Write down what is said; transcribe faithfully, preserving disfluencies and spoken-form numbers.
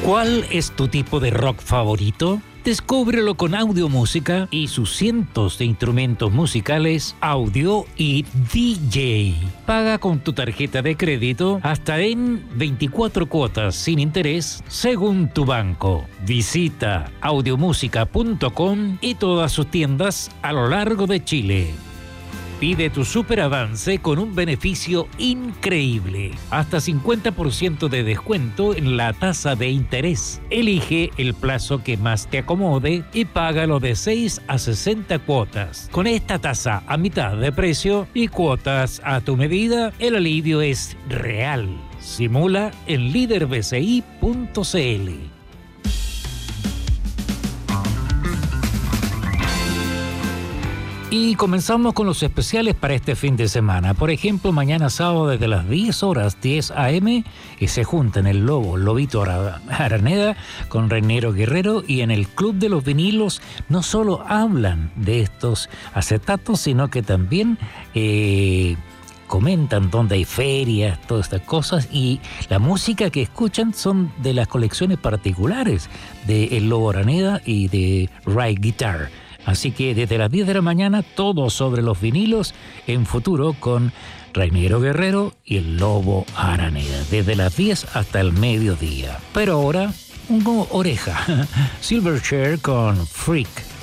¿Cuál es tu tipo de rock favorito? Descúbrelo con Audiomúsica y sus cientos de instrumentos musicales, audio y D J. Paga con tu tarjeta de crédito hasta en veinticuatro cuotas sin interés según tu banco. Visita audiomúsica punto com y todas sus tiendas a lo largo de Chile. Pide tu super avance con un beneficio increíble. Hasta cincuenta por ciento de descuento en la tasa de interés. Elige el plazo que más te acomode y págalo de seis a sesenta cuotas. Con esta tasa a mitad de precio y cuotas a tu medida, el alivio es real. Simula en líder b c i punto c l. Y comenzamos con los especiales para este fin de semana. Por ejemplo, mañana sábado desde las diez horas, diez a eme, y se juntan el Lobo, Lobito Araneda con Reynero Guerrero, y en el Club de los Vinilos no solo hablan de estos acetatos, sino que también eh, comentan dónde hay ferias, todas estas cosas, y la música que escuchan son de las colecciones particulares de El Lobo Araneda y de Ride Guitar. Así que desde las diez de la mañana, todo sobre los vinilos en Futuro con Reynero Guerrero y el Lobo Araneda. Desde las diez hasta el mediodía. Pero ahora, una oreja. Silverchair con Freak.